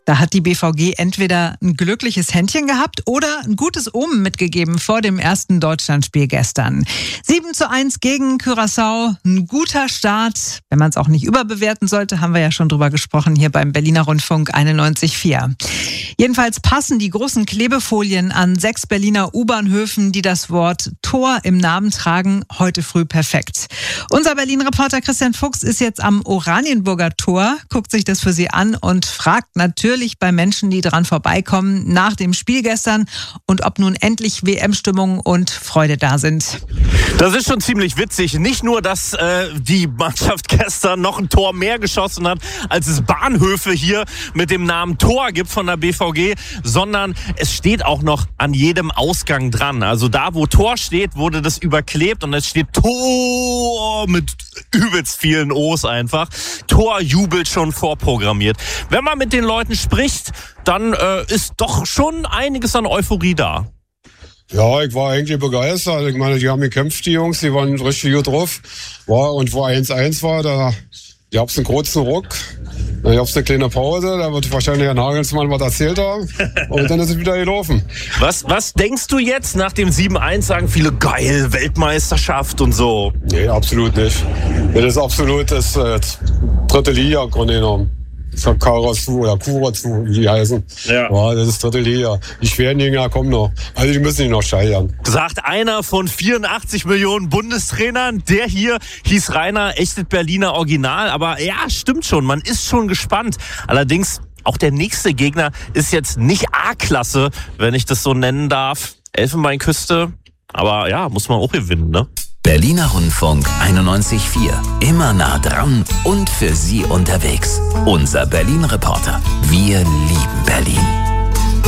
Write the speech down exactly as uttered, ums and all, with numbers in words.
Da hat die B V G entweder ein glückliches Händchen gehabt oder ein gutes Omen mitgegeben vor dem ersten Deutschlandspiel gestern. sieben zu eins gegen Curaçao, ein guter Start. Wenn man es auch nicht überbewerten sollte, haben wir ja schon drüber gesprochen hier beim Berliner Rundfunk einundneunzig Komma vier. Jedenfalls passen die großen Klebefolien an sechs Berliner U-Bahnhöfen, die das Wort Tor im Namen tragen, heute früh perfekt. Unser Berlin-Reporter Christian Fuchs ist jetzt am Oranienburger Tor, guckt sich das für Sie an und fragt natürlich bei Menschen, die dran vorbeikommen, nach dem Spiel gestern und ob nun endlich W M-Stimmung und Freude da sind. Das ist schon ziemlich witzig. Nicht nur, dass äh, die Mannschaft gestern noch ein Tor mehr geschossen hat, als es Bahnhöfe hier mit dem Namen Tor gibt von der B V G, sondern es steht auch noch an jedem Ausgang dran. Also da, wo Tor steht, wurde das überklebt und es steht Tor mit übelst vielen O's einfach. Tor jubelt schon vorprogrammiert. Wenn man mit den Leuten spricht, dann äh, ist doch schon einiges an Euphorie da. Ja, ich war eigentlich begeistert. Ich meine, die haben gekämpft, die Jungs, die waren richtig gut drauf. War, und wo eins eins war, da gab es einen kurzen Ruck. Dann gab es eine kleine Pause, da wird wahrscheinlich Herr Nagelsmann was erzählt haben. Und dann ist es wieder gelaufen. Was, was denkst du jetzt nach dem sieben eins? Sagen viele, geil, Weltmeisterschaft und so. Nee, absolut nicht. Das ist absolut das äh, dritte Liga im Grunde genommen. Karasu oder Kurazu, wie die heißen. Ja. Ja, das ist dritte Liga. Die schweren Dinger kommen noch. Also die müssen nicht noch scheitern. Sagt einer von vierundachtzig Millionen Bundestrainern. Der hier hieß Rainer, echtes Berliner Original. Aber ja, stimmt schon. Man ist schon gespannt. Allerdings, auch der nächste Gegner ist jetzt nicht A-Klasse, wenn ich das so nennen darf. Elfenbeinküste. Aber ja, muss man auch gewinnen, ne? Berliner Rundfunk einundneunzig Komma vier. Immer nah dran und für Sie unterwegs. Unser Berlin-Reporter. Wir lieben Berlin.